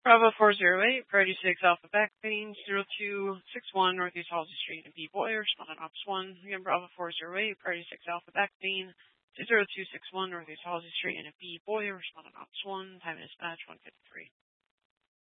Bravo 408, Priority 6 Alpha back pain, 0261 Northeast Halsey Street in B. Boyer, respondent Ops 1. Again, Bravo 408, Priority 6 Alpha back pain, 0261 Northeast Halsey Street in B. Boyer, respondent Ops 1. Time of dispatch 153.